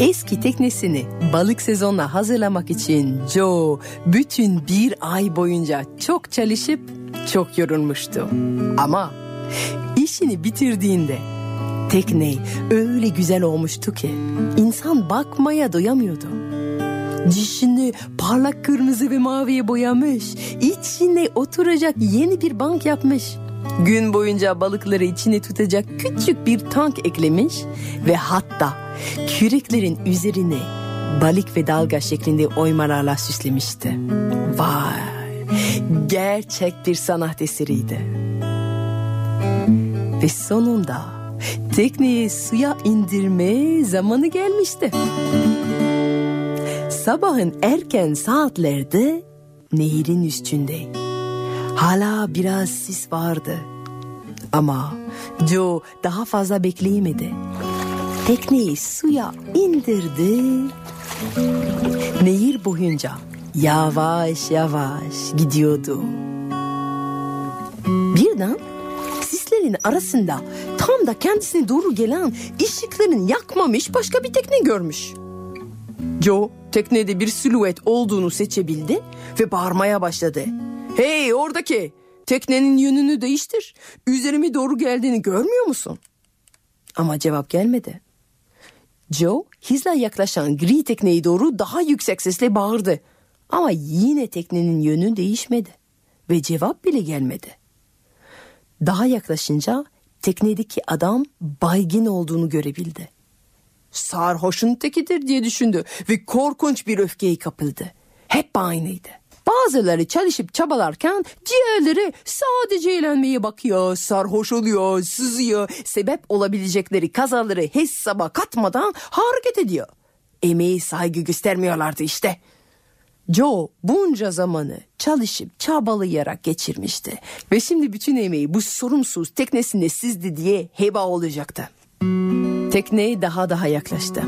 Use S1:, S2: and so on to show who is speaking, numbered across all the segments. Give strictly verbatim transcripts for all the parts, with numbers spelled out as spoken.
S1: Eski teknesini balık sezonuna hazırlamak için Joe bütün bir ay boyunca çok çalışıp çok yorulmuştu. Ama işini bitirdiğinde tekne öyle güzel olmuştu ki insan bakmaya doyamıyordu. Dişini parlak kırmızı ve maviye boyamış, içine oturacak yeni bir bank yapmış. Gün boyunca balıkları içine tutacak küçük bir tank eklemiş ve hatta küreklerin üzerine balık ve dalga şeklinde oymalarla süslemişti. Vay! Gerçek bir sanat eseriydi. Ve sonunda tekneyi suya indirme zamanı gelmişti. Sabahın erken saatlerde nehirin üstünde hala biraz sis vardı. Ama Joe daha fazla bekleyemedi. Tekneyi suya indirdi. Nehir boyunca yavaş yavaş gidiyordu. Birden sislerin arasında tam da kendisine doğru gelen ışıkların yakmamış başka bir tekne görmüş. Joe teknede bir silüet olduğunu seçebildi ve bağırmaya başladı. Hey oradaki, teknenin yönünü değiştir. Üzerime doğru geldiğini görmüyor musun? Ama cevap gelmedi. Joe hızla yaklaşan gri tekneye doğru daha yüksek sesle bağırdı. Ama yine teknenin yönü değişmedi ve cevap bile gelmedi. Daha yaklaşınca teknedeki adam baygın olduğunu görebildi. Sarhoşun tekidir diye düşündü ve korkunç bir öfkeye kapıldı. Hep aynıydı. Bazıları çalışıp çabalarken diğerleri sadece eğlenmeye bakıyor, sarhoş oluyor, sızıyor, sebep olabilecekleri kazaları hesaba katmadan hareket ediyor. Emeğe saygı göstermiyorlardı işte. Joe bunca zamanı çalışıp çabalayarak geçirmişti ve şimdi bütün emeği bu sorumsuz teknesinde sizdi diye heba olacaktı. Tekne daha daha yaklaştı.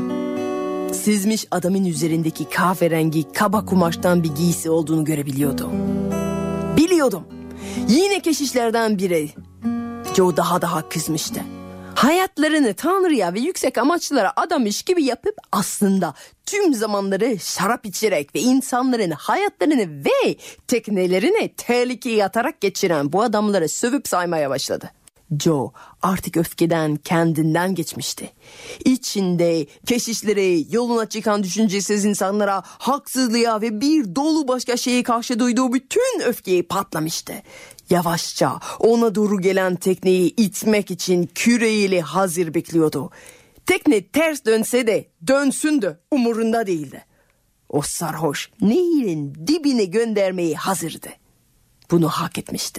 S1: Sızmış adamın üzerindeki kahverengi kaba kumaştan bir giysi olduğunu görebiliyordu. Biliyordum. Yine keşişlerden biri. Joe daha daha kızmıştı. Hayatlarını Tanrı'ya ve yüksek amaçlara adamış gibi yapıp aslında tüm zamanları şarap içerek ve insanların hayatlarını ve teknelerini tehlikeye atarak geçiren bu adamları sövüp saymaya başladı. Joe artık öfkeden kendinden geçmişti. İçinde keşişlere, yoluna çıkan düşüncesiz insanlara, haksızlığa ve bir dolu başka şeye karşı duyduğu bütün öfkeyi patlamıştı. Yavaşça ona doğru gelen tekneyi itmek için küreğiyle hazır bekliyordu. Tekne ters dönse de dönsün de umurunda değildi. O sarhoş nehirin dibine göndermeyi hazırdı. Bunu hak etmişti.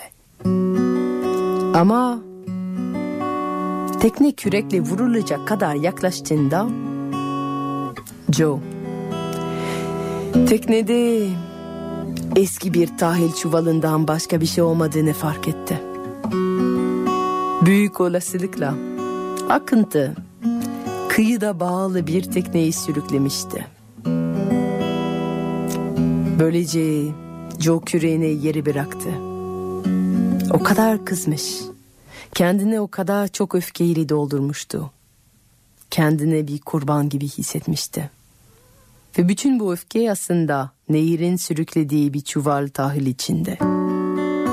S1: Ama tekne kürekle vurulacak kadar yaklaştığında Joe teknede eski bir tahıl çuvalından başka bir şey olmadığını fark etti. Büyük olasılıkla akıntı kıyıda bağlı bir tekneyi sürüklemişti. Böylece Joe küreğini yeri bıraktı. O kadar kızmış. Kendini o kadar çok öfkeyle doldurmuştu. Kendini bir kurban gibi hissetmişti. Ve bütün bu öfke aslında nehirin sürüklediği bir çuval tahıl içinde.